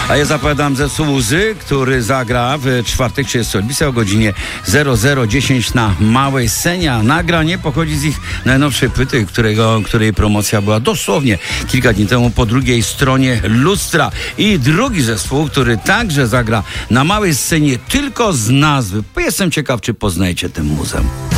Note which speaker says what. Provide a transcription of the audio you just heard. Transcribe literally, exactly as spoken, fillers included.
Speaker 1: A ja zapowiadam zespół Łzy, który zagra w czwartek trzydziestego lipca o godzinie zero zero dziesięć na małej scenie. A nagranie pochodzi z ich najnowszej płyty, którego, której promocja była dosłownie kilka dni temu po drugiej stronie lustra. I drugi zespół, który także zagra na małej scenie tylko z nazwy. Jestem ciekaw, czy poznajecie ten muzeum.